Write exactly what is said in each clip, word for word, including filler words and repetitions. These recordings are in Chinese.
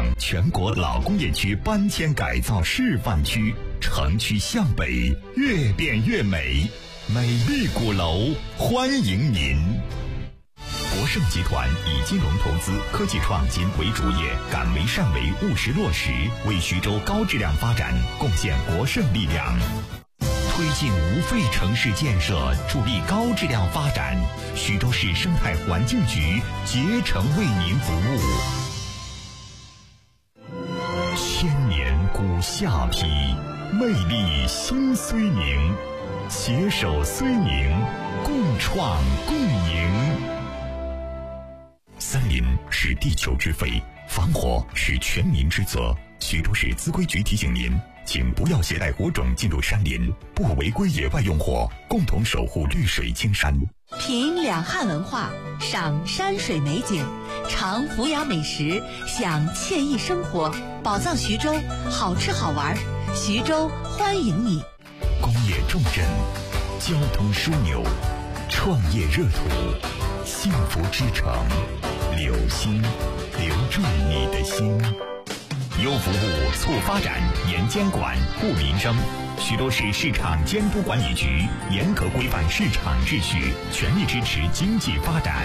场全国老工业区搬迁改造示范区，城区向北越变越美，美丽鼓楼欢迎您。国盛集团以金融投资、科技创新为主业，敢为善为，务实落实，为徐州高质量发展贡献国盛力量。推进无废城市建设，助力高质量发展。徐州市生态环境局竭诚为您服务。千年古下邳，魅力新睢宁，携手睢宁，共创共赢。森林是地球之肺，防火是全民之责。徐州市资规局提醒您，请不要携带火种进入山林，不违规野外用火，共同守护绿水青山。 品两汉文化，赏山水美景，尝府雅美食，享惬意生活。宝藏徐州，好吃好玩，徐州欢迎你。 工业重镇，交通枢纽，创业热土，幸福之城，留心，留住你的心。优服务促发展，严监管护民生。徐州市市场监督管理局严格规范市场秩序，全力支持经济发展。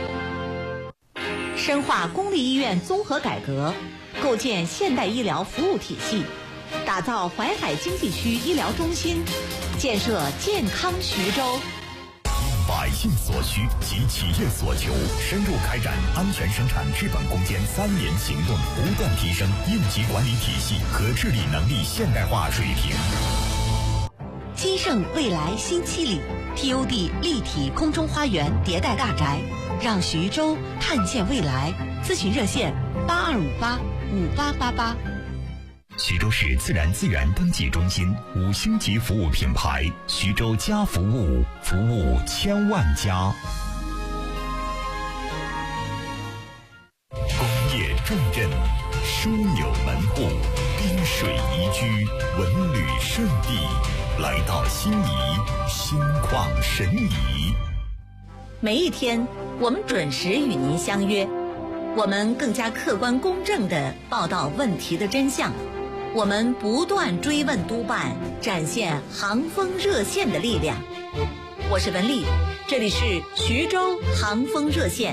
深化公立医院综合改革，构建现代医疗服务体系，打造淮海经济区医疗中心，建设健康徐州。 百姓所需及企业所求，深入开展安全生产治本攻坚三年行动，不断提升应急管理体系和治理能力现代化水平。 金盛未来新七里 T O D 立体空中花园迭代大宅，让徐州看见未来。咨询热线八二五八五八八八。 徐州市自然资源登记中心五星级服务品牌，徐州家服务，服务千万家。工业重镇，枢纽门户，滨水宜居，文旅胜地。来到心仪，心旷神怡。 每一天，我们准时与您相约，我们更加客观公正地报道问题的真相。我们不断追问督办，展现航风热线的力量。我是文丽，这里是徐州航风热线。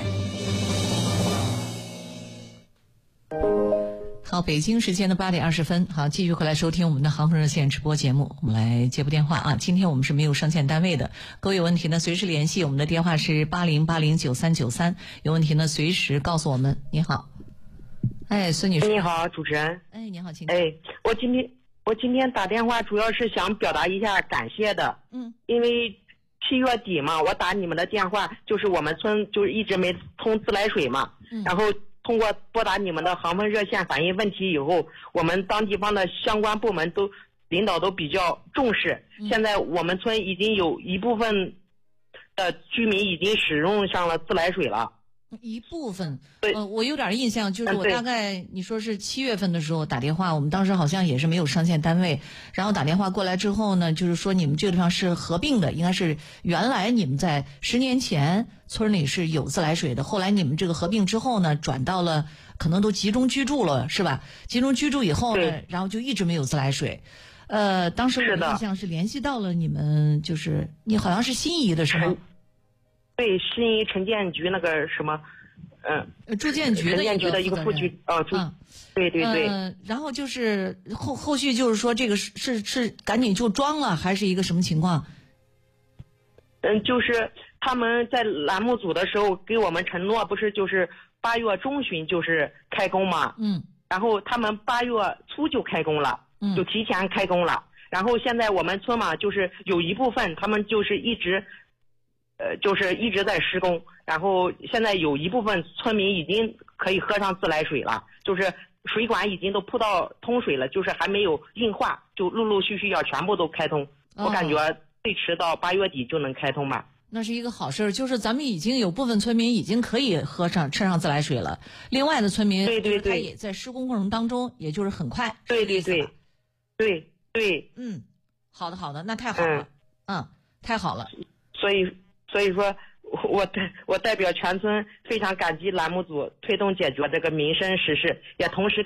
好，北京时间的八点二十分，好，继续回来收听我们的航风热线直播节目。我们来接部电话啊，今天我们是没有上线单位的，各位有问题呢随时联系，我们的电话是八零八零九三九三，有问题呢随时告诉我们。你好。哎，孙女士。 你好，主持人。 哎，你好，请讲。 哎，我今天我今天打电话主要是想表达一下感谢的。 嗯。 因为七月底嘛，我打你们的电话，就是我们村就是一直没通自来水嘛。嗯。然后通过拨打你们的航风热线反映问题以后，我们当地方的相关部门都领导都比较重视。嗯。现在我们村已经有一部分的居民已经使用上了自来水了。 一部分，呃，我有点印象，就是我大概你说是七月份的时候打电话，我们当时好像也是没有上线单位，然后打电话过来之后呢，就是说你们这个地方是合并的，应该是原来你们在十年前村里是有自来水的，后来你们这个合并之后呢，转到了可能都集中居住了，是吧？集中居住以后呢，然后就一直没有自来水。呃，当时我的印象是联系到了你们，就是你好像是心仪的是吗？ 对，新一城建局那个什么，嗯、呃， 住建局的城建局的一个副局，哦，住、嗯，对对对。 呃，然后就是后后续就是说这个是是是赶紧就装了，还是一个什么情况？ 嗯，就是他们在栏目组的时候给我们承诺，不是就是八月中旬就是开工嘛， 嗯， 然后他们八月初就开工了，嗯，就提前开工了。然后现在我们村嘛，就是有一部分他们就是一直。呃，就是一直在施工，然后现在有一部分村民已经可以喝上自来水了，就是水管已经都铺到通水了，就是还没有硬化，就陆陆续续要全部都开通。哦、我感觉最迟到八月底就能开通吧。 那是一个好事，就是咱们已经有部分村民已经可以喝上吃上自来水了，另外的村民对对对， 他也在施工过程当中，也就是很快。 对对对，对对， 嗯，好的好的，那太好了，嗯，嗯太好了。 所以。所以说，我代我代表全村非常感激栏目组推动解决这个民生实事，也同时